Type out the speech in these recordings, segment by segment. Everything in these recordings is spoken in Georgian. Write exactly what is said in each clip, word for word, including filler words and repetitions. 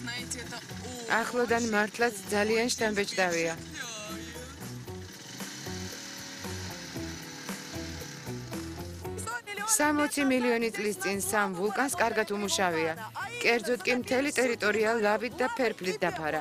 ახლოდან მართლაც ძალიან შთამბეჭდავია. სამოცი მილიონი წლის წინ სამ ვულკანს კარგად უმუშავია. კერძოდ კი მთელი ტერიტორია ლავით და ფერფლით დაფარა.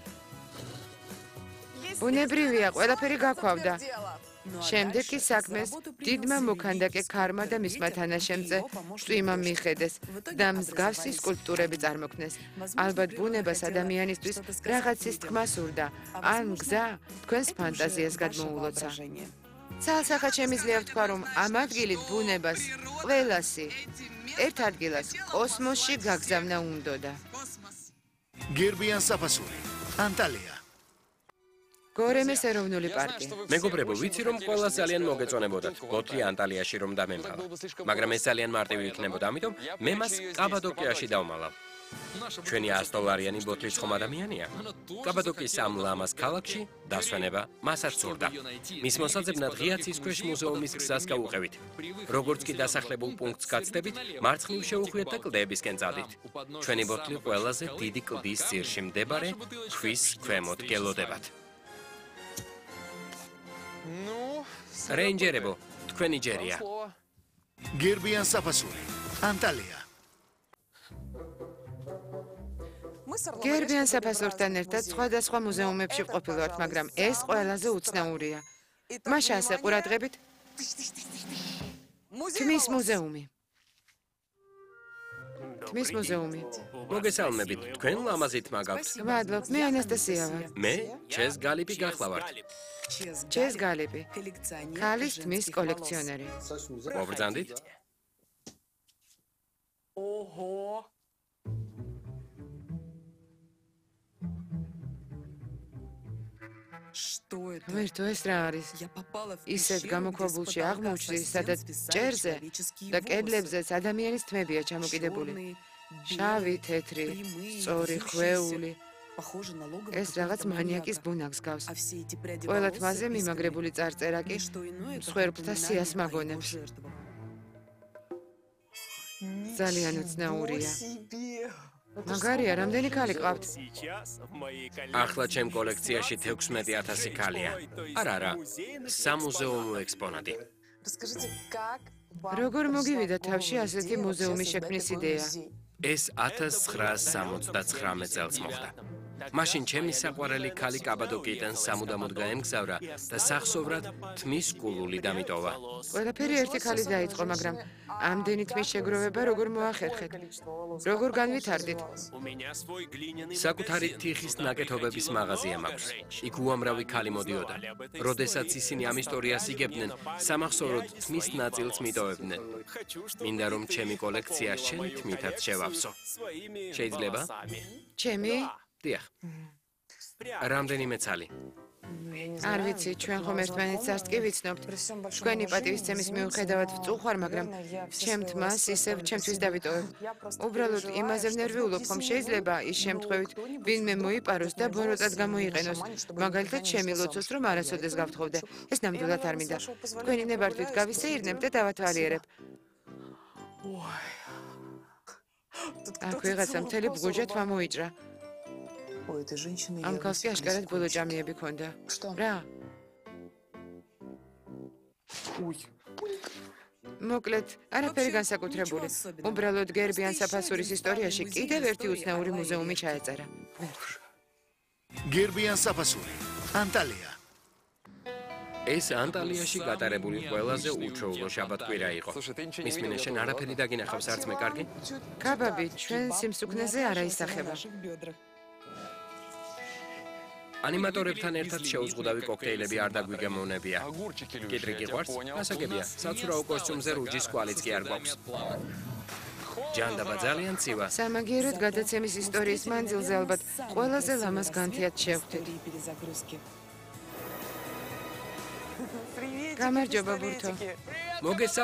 ბუნებრივია, ყველაფერი გაქვავდა. შემდეგ კი საქმეს დიდმა მოქანდაკე ქარმა და მისმა თანაშემწე წვიმამ მიხედეს და მსგავსი სკულპტურები წარმოქმნეს. ალბათ ბუნებას ადამიანისთვის რაღაცის თქმა სურდა, ან გზა თქვენს ფანტაზიას გადმოულოცა. ცალსახად შემიძლია ვთქვა, რომ ამ ადგილით ბუნებას ყველასი ერთ ადგილას კოსმოსში გაგზავნა უნდოდა. გერბიან საფასური, ანტალია. გორემეს ეროვნული პარკი. მეგობრებო, ვიცი რომ ყველას ძალიან მოგეწონებოდათ ბოთლი ანტალიაში რომ დამემყალა. მაგრამ ეს ძალიან მარტივი იქნებოდა, ამიტომ მე მას კაბადოკიაში დავმალავ. ჩვენი ას დოლარიანი ბოთლის ხომ ადამიანია? კაბადოკის ამ ლამას ქალაქში დასვენება მას არ სურდა. მის მოსაძებნად ღია ცის ქვეშ მუზეუმის გზას გავუყევით. როგორც კი დასახლებულ პუნქტს გაცდებით, მარცხნივ შევუხვიეთ და კლდეებისკენ წავდით. ჩვენი ბოთლი ყველაზე დიდი კლდის ძირში მდებარე ქვის ქვემოთ გელოდებათ. რეინჯერებო, თქვენი ჯერია. გერბიან საფასური, ანტალია. გერბიან საფასურთან ერთად სხვადასხვა მუზეუმებში ვყოფილვართ, მაგრამ ეს ყველაზე უცნაურია. მაშა ასე ყურადღებით. თმის მუზეუმი. თმის მუზეუმი. მოგესალმებით, თქვენ ლამაზით მაგავთ. მადლობ, მე ანასტასია ვარ. მე ჩეს გალიპი გახლავართ. ჩეს გალიპი. ქალის თმის კოლექციონერი. მობრძანდით? ოჰო. ღმერთო, ეს რა არის? ისეთ გამოქვაბულში აღმოჩნდი, სადაც ჭერზე და კედლებზეც ადამიანის თმებია ჩამოკიდებული. შავი, თეთრი, სწორი, ხვეული. ეს რაღაც მანიაკის ბუნაკს გავს. ყველა თმაზე მიმაგრებული წარწერაკი მსხვერპლთა სიას მაგონებს. ძალიან უცნაურია. მაგარია, რამდენი ქალი ყავთ? ახლა ჩემ კოლექციაში თექვსმეტი ათასი ქალია. არა, არა, სამუზეუმო ექსპონატი. როგორ მოგივიდა თავში ასეთი მუზეუმის შექმნის იდეა? ეს ათას ცხრაას სამოცდაცხრამეტ წელს მოხდა. მაშინ ჩემი საყვარელი ქალი კაბადოკიიდან სამუდამოდ გაემგზავრა და სახსოვრად თმის კულული დამიტოვა. ყველაფერი ერთი ქალის დაიწყო, მაგრამ ამდენი თმის შეგროვება როგორ მოახერხეთ? როგორ განვითარდით? საკუთარი თიხის ნაკეთობების მაღაზია მაქვს. იქ უამრავი ქალი მოდიოდა. როდესაც ისინი ამ ისტორიას იგებდნენ, სამახსოვროდ თმის ნაწილს მიტოვებდნენ. მინდა რომ ჩემი კოლექცია შენი თმითაც შევავსო. შეიძლება? ჩემი? დიახ. რამდენიმე ცალი. არ ვიცი, ჩვენ ხომ ერთმანეთს არც კი ვიცნობთ. თქვენი პატივისცემის მიუხედავად ვწუხარ, მაგრამ ჩემ თმას ისევ ჩემთვის დავიტოვებ. უბრალოდ იმაზე ვნერვიულობ, ხომ შეიძლება ის შემთხვევით ვინმე მოიპაროს და ბოროტად გამოიყენოს. მაგალითად, ჩემი ლოცვას რომ არასოდეს გავთხოვდე. ეს ნამდვილად არ მინდა. თქვენი ნებართვით გავისეირნებ და დავათვალიერებ. აქ ვიღაცა მთელი ბღუჯა თმა მოიჭრა. ამ ქალს კი აშკარად ბოლო ჭამიები ჰქონდა. რა? მოკლედ, არაფერი განსაკუთრებული. უბრალოდ გერბიან საფასურის ისტორიაში კიდევ ერთი უცნაური მუზეუმი ჩაეწერა. გერბიან საფასური, ანტალია. ეს ანტალიაში გატარებული ყველაზე უჩვეულო შაბათ-კვირა იყო. მის მინე შენ არაფერი დაგინახავს არც მე კარგი? კაბაბი ჩვენ სიმსუქნეზე არ აისახება. ანიმატორებთან ერთად შეუზღუდავი კოქტეილები არ დაგვიგემოვნებია. კიტრი გიყვარს? ასაგებია. საცურაო კოსტიუმზე რუჯის კვალიც კი არ გვაქვს. ჯანდაბა ძალიან ცივა. სამაგიეროდ გადაცემის ისტორიის მანძილზე ალბათ ყველაზე ლამაზ განთიად შევხვდით. გამარჯობა, ბურთო. მოგესალმებით.